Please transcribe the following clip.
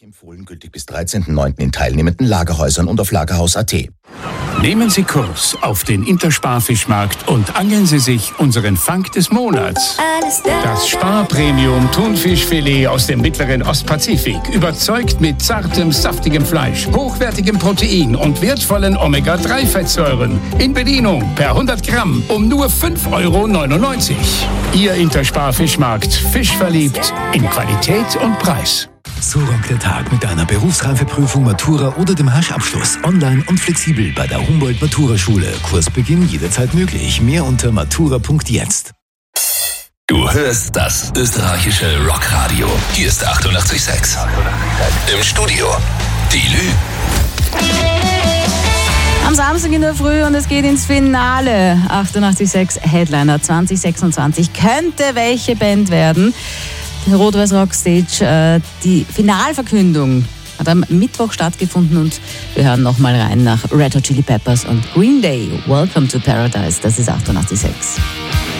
empfohlen, gültig bis 13.09. in teilnehmenden Lagerhäusern und auf Lagerhaus.at. Nehmen Sie Kurs auf den Intersparfischmarkt und angeln Sie sich unseren Fang des Monats. Das Spar-Premium Thunfischfilet aus dem mittleren Ostpazifik überzeugt mit zartem, saftigem Fleisch, hochwertigem Protein und wertvollen Omega-3-Fettsäuren. In Bedienung per 100 Gramm um nur 5,99 €. Ihr Intersparfischmarkt. Fisch verliebt in Qualität und Preis. So rockt der Tag mit einer Berufsreifeprüfung, Matura oder dem Haschabschluss. Online und flexibel bei der Humboldt-Matura-Schule. Kursbeginn jederzeit möglich. Mehr unter matura.jetzt. Du hörst das österreichische Rockradio. Hier ist 88,6. Im Studio die Lü. Am Samstag in der Früh und es geht ins Finale. 88,6 Headliner 2026. Könnte welche Band werden? Rot-Weiß Rockstage, die Finalverkündung hat am Mittwoch stattgefunden und wir hören nochmal rein nach Red Hot Chili Peppers und Green Day. Welcome to Paradise, das ist 88,6.